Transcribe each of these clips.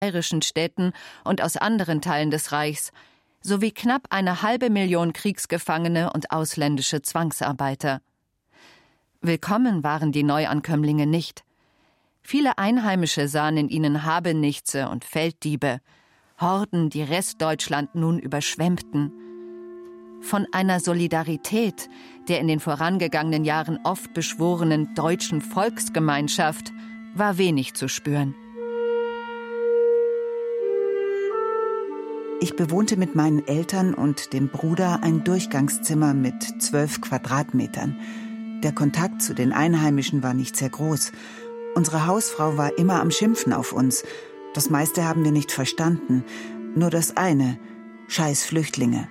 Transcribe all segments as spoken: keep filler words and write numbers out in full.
bayerischen Städten und aus anderen Teilen des Reichs, sowie knapp eine halbe Million Kriegsgefangene und ausländische Zwangsarbeiter. Willkommen waren die Neuankömmlinge nicht. Viele Einheimische sahen in ihnen Habenichtse und Felddiebe, Horden, die Restdeutschland nun überschwemmten. Von einer Solidarität, der in den vorangegangenen Jahren oft beschworenen deutschen Volksgemeinschaft, war wenig zu spüren. Ich bewohnte mit meinen Eltern und dem Bruder ein Durchgangszimmer mit zwölf Quadratmetern. Der Kontakt zu den Einheimischen war nicht sehr groß. Unsere Hausfrau war immer am Schimpfen auf uns. Das meiste haben wir nicht verstanden. Nur das eine: Scheiß Flüchtlinge.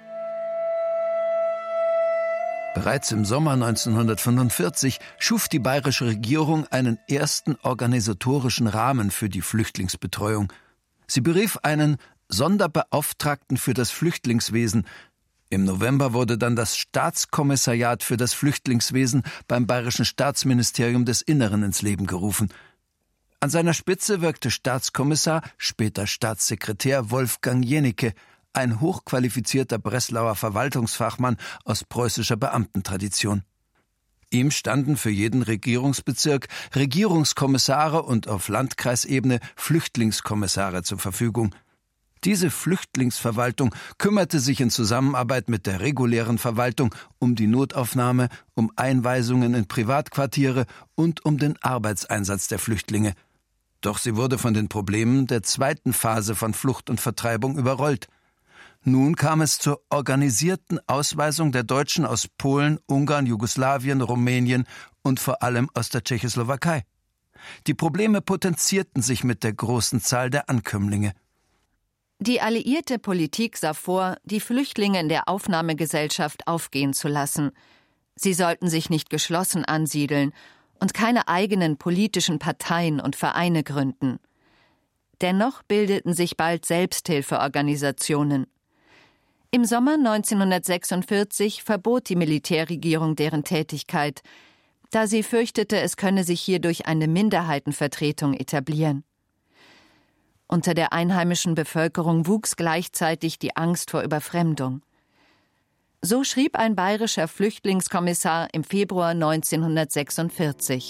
Bereits im Sommer neunzehnhundertfünfundvierzig schuf die bayerische Regierung einen ersten organisatorischen Rahmen für die Flüchtlingsbetreuung. Sie berief einen Sonderbeauftragten für das Flüchtlingswesen. Im November wurde dann das Staatskommissariat für das Flüchtlingswesen beim Bayerischen Staatsministerium des Inneren ins Leben gerufen. An seiner Spitze wirkte Staatskommissar, später Staatssekretär Wolfgang Jenicke, ein hochqualifizierter Breslauer Verwaltungsfachmann aus preußischer Beamtentradition. Ihm standen für jeden Regierungsbezirk Regierungskommissare und auf Landkreisebene Flüchtlingskommissare zur Verfügung. Diese Flüchtlingsverwaltung kümmerte sich in Zusammenarbeit mit der regulären Verwaltung um die Notaufnahme, um Einweisungen in Privatquartiere und um den Arbeitseinsatz der Flüchtlinge. Doch sie wurde von den Problemen der zweiten Phase von Flucht und Vertreibung überrollt. Nun kam es zur organisierten Ausweisung der Deutschen aus Polen, Ungarn, Jugoslawien, Rumänien und vor allem aus der Tschechoslowakei. Die Probleme potenzierten sich mit der großen Zahl der Ankömmlinge. Die alliierte Politik sah vor, die Flüchtlinge in der Aufnahmegesellschaft aufgehen zu lassen. Sie sollten sich nicht geschlossen ansiedeln und keine eigenen politischen Parteien und Vereine gründen. Dennoch bildeten sich bald Selbsthilfeorganisationen. Im Sommer neunzehnhundertsechsundvierzig verbot die Militärregierung deren Tätigkeit, da sie fürchtete, es könne sich hierdurch eine Minderheitenvertretung etablieren. Unter der einheimischen Bevölkerung wuchs gleichzeitig die Angst vor Überfremdung. So schrieb ein bayerischer Flüchtlingskommissar im Februar neunzehnhundertsechsundvierzig.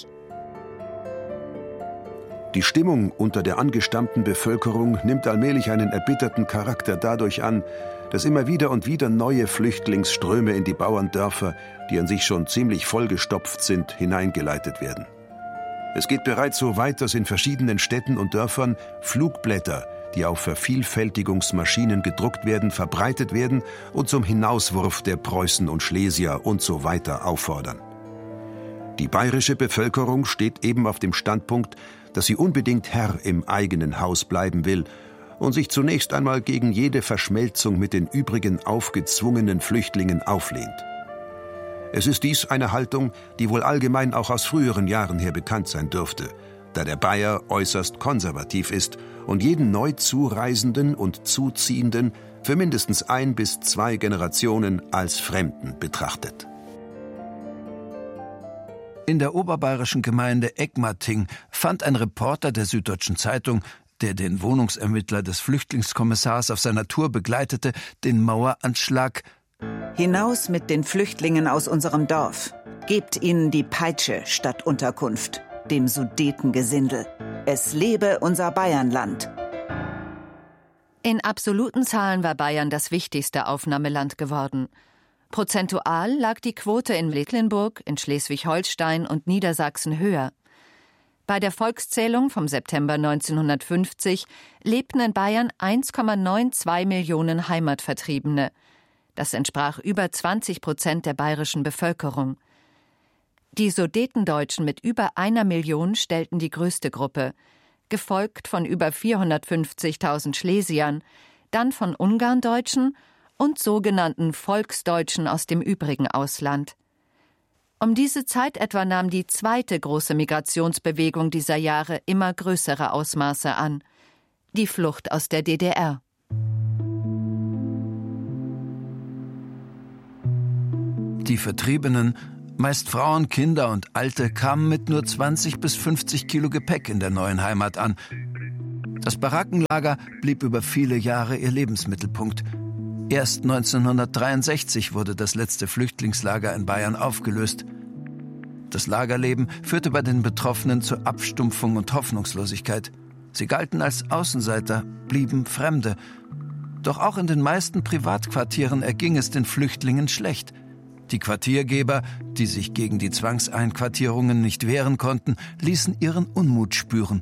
Die Stimmung unter der angestammten Bevölkerung nimmt allmählich einen erbitterten Charakter dadurch an, dass immer wieder und wieder neue Flüchtlingsströme in die Bauerndörfer, die an sich schon ziemlich vollgestopft sind, hineingeleitet werden. Es geht bereits so weit, dass in verschiedenen Städten und Dörfern Flugblätter, die auf Vervielfältigungsmaschinen gedruckt werden, verbreitet werden und zum Hinauswurf der Preußen und Schlesier und so weiter auffordern. Die bayerische Bevölkerung steht eben auf dem Standpunkt, dass sie unbedingt Herr im eigenen Haus bleiben will und sich zunächst einmal gegen jede Verschmelzung mit den übrigen aufgezwungenen Flüchtlingen auflehnt. Es ist dies eine Haltung, die wohl allgemein auch aus früheren Jahren her bekannt sein dürfte, da der Bayer äußerst konservativ ist und jeden neu Zureisenden und Zuziehenden für mindestens ein bis zwei Generationen als Fremden betrachtet. In der oberbayerischen Gemeinde Egmating fand ein Reporter der Süddeutschen Zeitung, der den Wohnungsermittler des Flüchtlingskommissars auf seiner Tour begleitete, den Maueranschlag: Hinaus mit den Flüchtlingen aus unserem Dorf. Gebt ihnen die Peitsche statt Unterkunft, dem Sudetengesindel. Es lebe unser Bayernland. In absoluten Zahlen war Bayern das wichtigste Aufnahmeland geworden. Prozentual lag die Quote in Mecklenburg, in Schleswig-Holstein und Niedersachsen höher. Bei der Volkszählung vom September neunzehnhundertfünfzig lebten in Bayern eins Komma zweiundneunzig Millionen Heimatvertriebene. Das entsprach über zwanzig Prozent der bayerischen Bevölkerung. Die Sudetendeutschen mit über einer Million stellten die größte Gruppe, gefolgt von über vierhundertfünfzigtausend Schlesiern, dann von Ungarndeutschen und sogenannten Volksdeutschen aus dem übrigen Ausland. Um diese Zeit etwa nahm die zweite große Migrationsbewegung dieser Jahre immer größere Ausmaße an: die Flucht aus der D D R. Die Vertriebenen, meist Frauen, Kinder und Alte, kamen mit nur zwanzig bis fünfzig Kilo Gepäck in der neuen Heimat an. Das Barackenlager blieb über viele Jahre ihr Lebensmittelpunkt. Erst neunzehnhundertdreiundsechzig wurde das letzte Flüchtlingslager in Bayern aufgelöst. Das Lagerleben führte bei den Betroffenen zur Abstumpfung und Hoffnungslosigkeit. Sie galten als Außenseiter, blieben Fremde. Doch auch in den meisten Privatquartieren erging es den Flüchtlingen schlecht. Die Quartiergeber, die sich gegen die Zwangseinquartierungen nicht wehren konnten, ließen ihren Unmut spüren.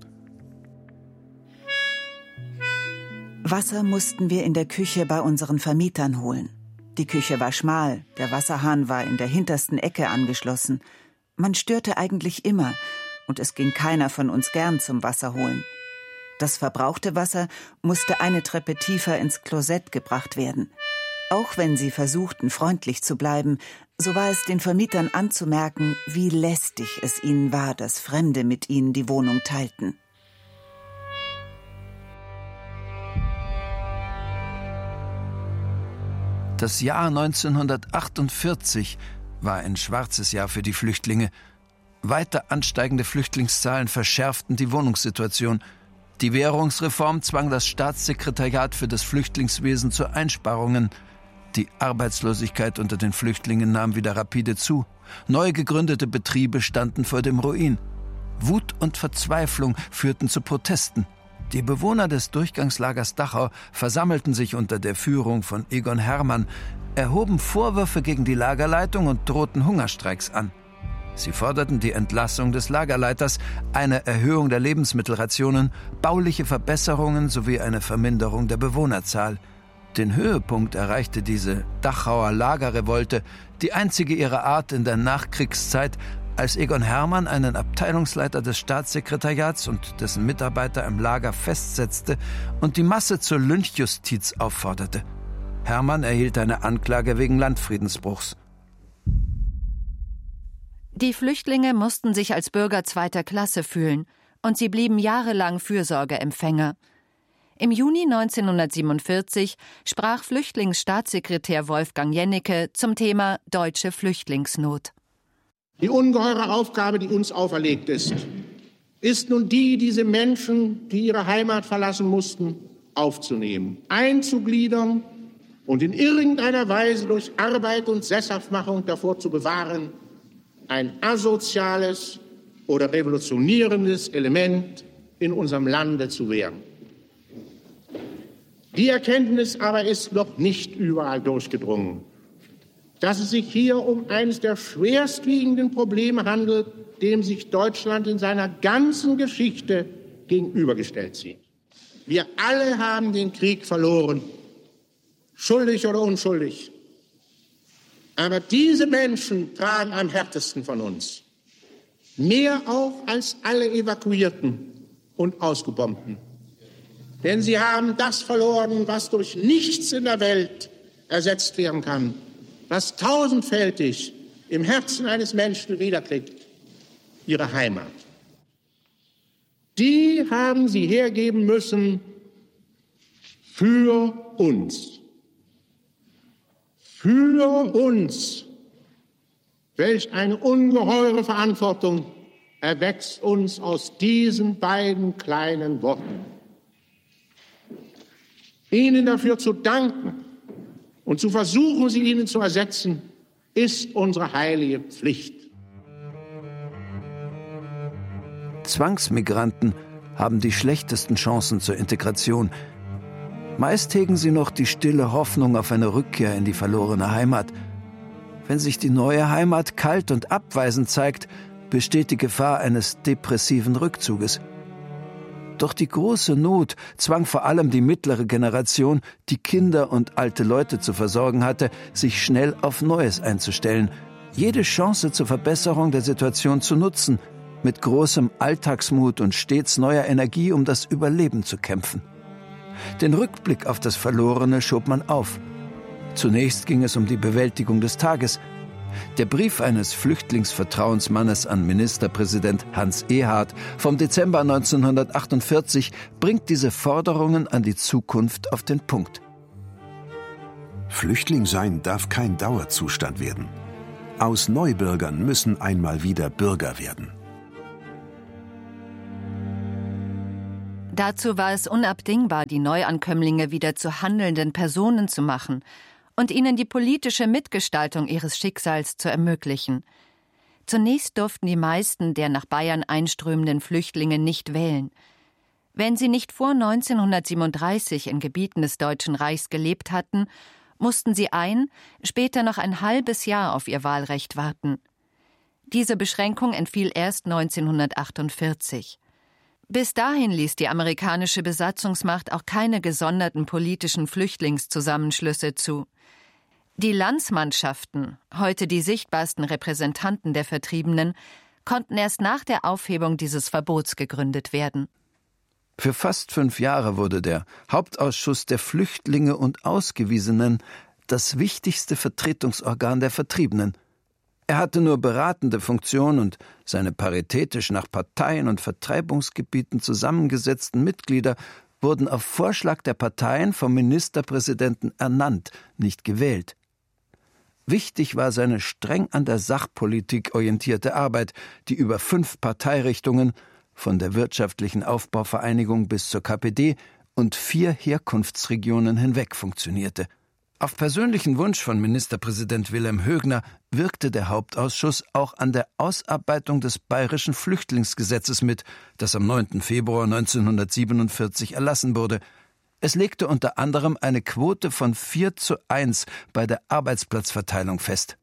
Wasser mussten wir in der Küche bei unseren Vermietern holen. Die Küche war schmal, der Wasserhahn war in der hintersten Ecke angeschlossen. Man störte eigentlich immer und es ging keiner von uns gern zum Wasser holen. Das verbrauchte Wasser musste eine Treppe tiefer ins Klosett gebracht werden. Auch wenn sie versuchten, freundlich zu bleiben, so war es den Vermietern anzumerken, wie lästig es ihnen war, dass Fremde mit ihnen die Wohnung teilten. Das Jahr neunzehnhundertachtundvierzig war ein schwarzes Jahr für die Flüchtlinge. Weiter ansteigende Flüchtlingszahlen verschärften die Wohnungssituation. Die Währungsreform zwang das Staatssekretariat für das Flüchtlingswesen zu Einsparungen. Die Arbeitslosigkeit unter den Flüchtlingen nahm wieder rapide zu. Neu gegründete Betriebe standen vor dem Ruin. Wut und Verzweiflung führten zu Protesten. Die Bewohner des Durchgangslagers Dachau versammelten sich unter der Führung von Egon Herrmann, erhoben Vorwürfe gegen die Lagerleitung und drohten Hungerstreiks an. Sie forderten die Entlassung des Lagerleiters, eine Erhöhung der Lebensmittelrationen, bauliche Verbesserungen sowie eine Verminderung der Bewohnerzahl. Den Höhepunkt erreichte diese Dachauer Lagerrevolte, die einzige ihrer Art in der Nachkriegszeit, als Egon Herrmann einen Abteilungsleiter des Staatssekretariats und dessen Mitarbeiter im Lager festsetzte und die Masse zur Lynchjustiz aufforderte. Herrmann erhielt eine Anklage wegen Landfriedensbruchs. Die Flüchtlinge mussten sich als Bürger zweiter Klasse fühlen und sie blieben jahrelang Fürsorgeempfänger. Im Juni neunzehnhundertsiebenundvierzig sprach Flüchtlingsstaatssekretär Wolfgang Jennecke zum Thema Deutsche Flüchtlingsnot. Die ungeheure Aufgabe, die uns auferlegt ist, ist nun die, diese Menschen, die ihre Heimat verlassen mussten, aufzunehmen, einzugliedern und in irgendeiner Weise durch Arbeit und Sesshaftmachung davor zu bewahren, ein asoziales oder revolutionierendes Element in unserem Lande zu werden. Die Erkenntnis aber ist noch nicht überall durchgedrungen, dass es sich hier um eines der schwerstwiegenden Probleme handelt, dem sich Deutschland in seiner ganzen Geschichte gegenübergestellt sieht. Wir alle haben den Krieg verloren, schuldig oder unschuldig. Aber diese Menschen tragen am härtesten von uns, mehr auch als alle Evakuierten und Ausgebombten. Denn sie haben das verloren, was durch nichts in der Welt ersetzt werden kann, was tausendfältig im Herzen eines Menschen wiederkriegt, ihre Heimat. Die haben sie hergeben müssen für uns. Für uns. Welch eine ungeheure Verantwortung erwächst uns aus diesen beiden kleinen Worten. Ihnen dafür zu danken und zu versuchen, sie ihnen zu ersetzen, ist unsere heilige Pflicht. Zwangsmigranten haben die schlechtesten Chancen zur Integration. Meist hegen sie noch die stille Hoffnung auf eine Rückkehr in die verlorene Heimat. Wenn sich die neue Heimat kalt und abweisend zeigt, besteht die Gefahr eines depressiven Rückzuges. Doch die große Not zwang vor allem die mittlere Generation, die Kinder und alte Leute zu versorgen hatte, sich schnell auf Neues einzustellen, jede Chance zur Verbesserung der Situation zu nutzen, mit großem Alltagsmut und stets neuer Energie um das Überleben zu kämpfen. Den Rückblick auf das Verlorene schob man auf. Zunächst ging es um die Bewältigung des Tages. Der Brief eines Flüchtlingsvertrauensmannes an Ministerpräsident Hans Ehard vom Dezember neunzehnhundertachtundvierzig bringt diese Forderungen an die Zukunft auf den Punkt. Flüchtling sein darf kein Dauerzustand werden. Aus Neubürgern müssen einmal wieder Bürger werden. Dazu war es unabdingbar, die Neuankömmlinge wieder zu handelnden Personen zu machen und ihnen die politische Mitgestaltung ihres Schicksals zu ermöglichen. Zunächst durften die meisten der nach Bayern einströmenden Flüchtlinge nicht wählen. Wenn sie nicht vor neunzehnhundertsiebenunddreißig in Gebieten des Deutschen Reichs gelebt hatten, mussten sie ein, später noch ein halbes Jahr auf ihr Wahlrecht warten. Diese Beschränkung entfiel erst neunzehnhundertachtundvierzig. Bis dahin ließ die amerikanische Besatzungsmacht auch keine gesonderten politischen Flüchtlingszusammenschlüsse zu. Die Landsmannschaften, heute die sichtbarsten Repräsentanten der Vertriebenen, konnten erst nach der Aufhebung dieses Verbots gegründet werden. Für fast fünf Jahre wurde der Hauptausschuss der Flüchtlinge und Ausgewiesenen das wichtigste Vertretungsorgan der Vertriebenen. Er hatte nur beratende Funktion und seine paritätisch nach Parteien und Vertreibungsgebieten zusammengesetzten Mitglieder wurden auf Vorschlag der Parteien vom Ministerpräsidenten ernannt, nicht gewählt. Wichtig war seine streng an der Sachpolitik orientierte Arbeit, die über fünf Parteirichtungen, von der Wirtschaftlichen Aufbauvereinigung bis zur K P D und vier Herkunftsregionen hinweg funktionierte. Auf persönlichen Wunsch von Ministerpräsident Wilhelm Högner wirkte der Hauptausschuss auch an der Ausarbeitung des Bayerischen Flüchtlingsgesetzes mit, das am neunten Februar neunzehnhundertsiebenundvierzig erlassen wurde. Es legte unter anderem eine Quote von vier zu eins bei der Arbeitsplatzverteilung fest.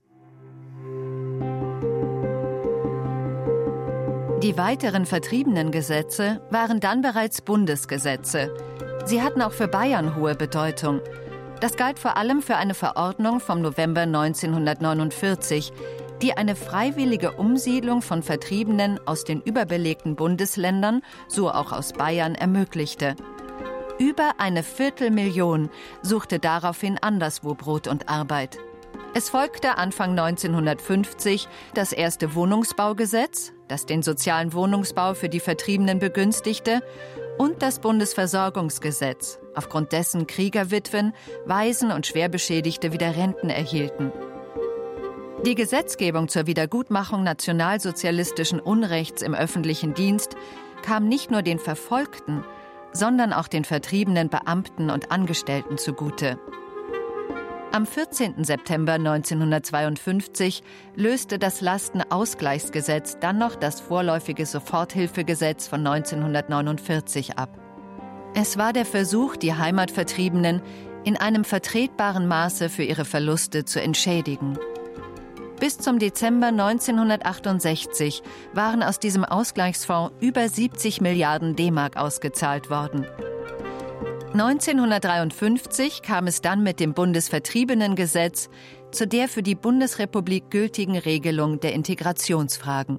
Die weiteren Vertriebenengesetze waren dann bereits Bundesgesetze. Sie hatten auch für Bayern hohe Bedeutung. Das galt vor allem für eine Verordnung vom November neunzehnhundertneunundvierzig, die eine freiwillige Umsiedlung von Vertriebenen aus den überbelegten Bundesländern, so auch aus Bayern, ermöglichte. Über eine Viertelmillion suchte daraufhin anderswo Brot und Arbeit. Es folgte Anfang neunzehnhundertfünfzig das erste Wohnungsbaugesetz, das den sozialen Wohnungsbau für die Vertriebenen begünstigte, und das Bundesversorgungsgesetz, aufgrund dessen Kriegerwitwen, Waisen und Schwerbeschädigte wieder Renten erhielten. Die Gesetzgebung zur Wiedergutmachung nationalsozialistischen Unrechts im öffentlichen Dienst kam nicht nur den Verfolgten, sondern auch den vertriebenen Beamten und Angestellten zugute. Am vierzehnten September neunzehnhundertzweiundfünfzig löste das Lastenausgleichsgesetz dann noch das vorläufige Soforthilfegesetz von neunzehnhundertneunundvierzig ab. Es war der Versuch, die Heimatvertriebenen in einem vertretbaren Maße für ihre Verluste zu entschädigen. Bis zum Dezember neunzehnhundertachtundsechzig waren aus diesem Ausgleichsfonds über siebzig Milliarden D-Mark ausgezahlt worden. neunzehnhundertdreiundfünfzig kam es dann mit dem Bundesvertriebenengesetz zu der für die Bundesrepublik gültigen Regelung der Integrationsfragen.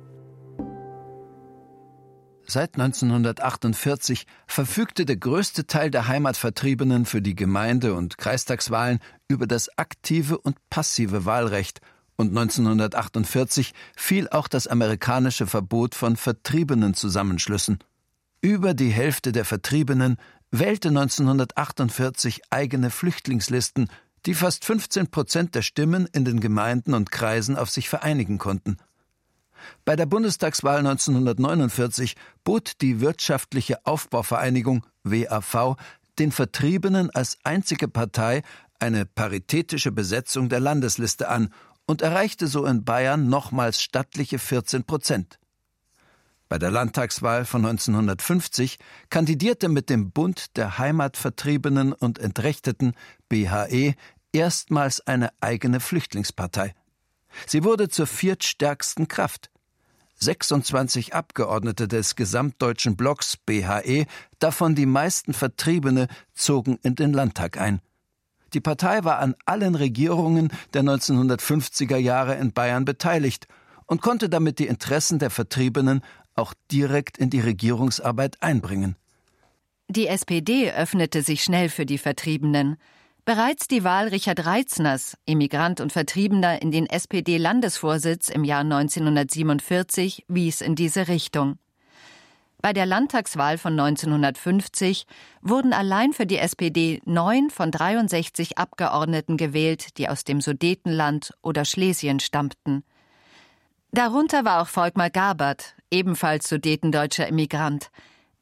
Seit neunzehnhundertachtundvierzig verfügte der größte Teil der Heimatvertriebenen für die Gemeinde- und Kreistagswahlen über das aktive und passive Wahlrecht, und neunzehnhundertachtundvierzig fiel auch das amerikanische Verbot von Vertriebenenzusammenschlüssen. Über die Hälfte der Vertriebenen wählte neunzehnhundertachtundvierzig eigene Flüchtlingslisten, die fast fünfzehn Prozent der Stimmen in den Gemeinden und Kreisen auf sich vereinigen konnten. Bei der Bundestagswahl neunzehnhundertneunundvierzig bot die Wirtschaftliche Aufbauvereinigung W A V den Vertriebenen als einzige Partei eine paritätische Besetzung der Landesliste an und erreichte so in Bayern nochmals stattliche vierzehn Prozent. Bei der Landtagswahl von neunzehnhundertfünfzig kandidierte mit dem Bund der Heimatvertriebenen und Entrechteten B H E erstmals eine eigene Flüchtlingspartei. Sie wurde zur viertstärksten Kraft. sechsundzwanzig Abgeordnete des gesamtdeutschen Blocks B H E, davon die meisten Vertriebene, zogen in den Landtag ein. Die Partei war an allen Regierungen der neunzehnhundertfünfziger Jahre in Bayern beteiligt und konnte damit die Interessen der Vertriebenen auch direkt in die Regierungsarbeit einbringen. Die S P D öffnete sich schnell für die Vertriebenen. Bereits die Wahl Richard Reizners, Emigrant und Vertriebener, in den S P D-Landesvorsitz im Jahr neunzehnhundertsiebenundvierzig wies in diese Richtung. Bei der Landtagswahl von neunzehnhundertfünfzig wurden allein für die S P D neun von dreiundsechzig Abgeordneten gewählt, die aus dem Sudetenland oder Schlesien stammten. Darunter war auch Volkmar Gabert, ebenfalls sudetendeutscher Emigrant.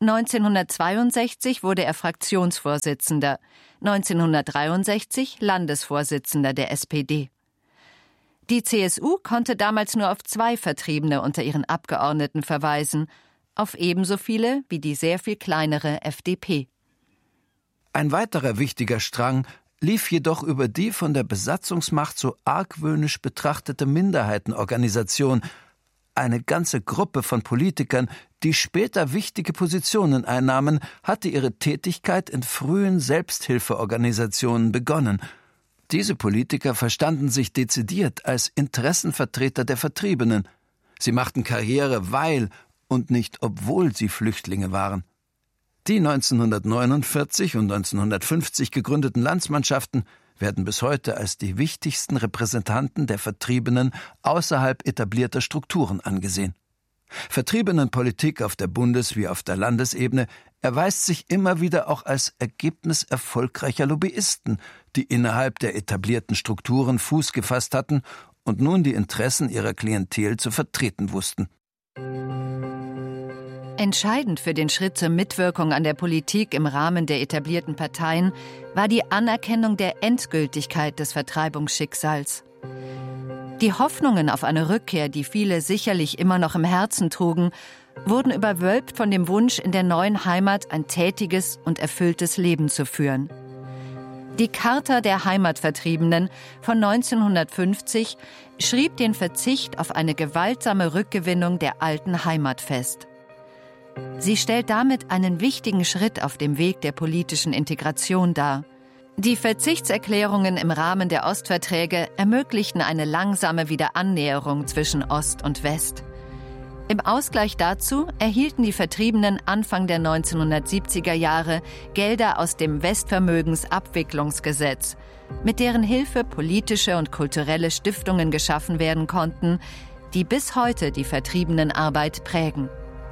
neunzehnhundertzweiundsechzig wurde er Fraktionsvorsitzender, neunzehnhundertdreiundsechzig Landesvorsitzender der S P D. Die C S U konnte damals nur auf zwei Vertriebene unter ihren Abgeordneten verweisen, auf ebenso viele wie die sehr viel kleinere F D P. Ein weiterer wichtiger Strang lief jedoch über die von der Besatzungsmacht so argwöhnisch betrachtete Minderheitenorganisation, eine ganze Gruppe von Politikern, die später wichtige Positionen einnahmen, hatte ihre Tätigkeit in frühen Selbsthilfeorganisationen begonnen. Diese Politiker verstanden sich dezidiert als Interessenvertreter der Vertriebenen. Sie machten Karriere, weil und nicht obwohl sie Flüchtlinge waren. Die neunzehnhundertneunundvierzig und neunzehnhundertfünfzig gegründeten Landsmannschaften werden bis heute als die wichtigsten Repräsentanten der Vertriebenen außerhalb etablierter Strukturen angesehen. Vertriebenenpolitik auf der Bundes- wie auf der Landesebene erweist sich immer wieder auch als Ergebnis erfolgreicher Lobbyisten, die innerhalb der etablierten Strukturen Fuß gefasst hatten und nun die Interessen ihrer Klientel zu vertreten wussten. Entscheidend für den Schritt zur Mitwirkung an der Politik im Rahmen der etablierten Parteien war die Anerkennung der Endgültigkeit des Vertreibungsschicksals. Die Hoffnungen auf eine Rückkehr, die viele sicherlich immer noch im Herzen trugen, wurden überwölbt von dem Wunsch, in der neuen Heimat ein tätiges und erfülltes Leben zu führen. Die Charta der Heimatvertriebenen von neunzehnhundertfünfzig schrieb den Verzicht auf eine gewaltsame Rückgewinnung der alten Heimat fest. Sie stellt damit einen wichtigen Schritt auf dem Weg der politischen Integration dar. Die Verzichtserklärungen im Rahmen der Ostverträge ermöglichten eine langsame Wiederannäherung zwischen Ost und West. Im Ausgleich dazu erhielten die Vertriebenen Anfang der neunzehnhundertsiebziger Jahre Gelder aus dem Westvermögensabwicklungsgesetz, mit deren Hilfe politische und kulturelle Stiftungen geschaffen werden konnten, die bis heute die Vertriebenenarbeit prägen.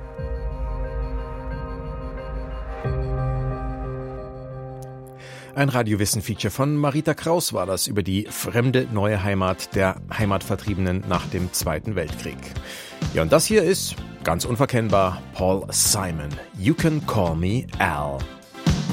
Ein Radiowissen-Feature von Marita Kraus war das über die fremde neue Heimat der Heimatvertriebenen nach dem Zweiten Weltkrieg. Ja, und das hier ist, ganz unverkennbar, Paul Simon. You Can Call Me Al.